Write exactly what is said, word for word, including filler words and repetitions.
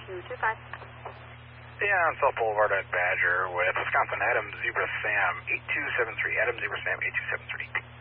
two two five. Yeah, on South Boulevard at Badger with Wisconsin Adam Zebra Sam eight two seven three. Adam Zebra Sam eight two seven three.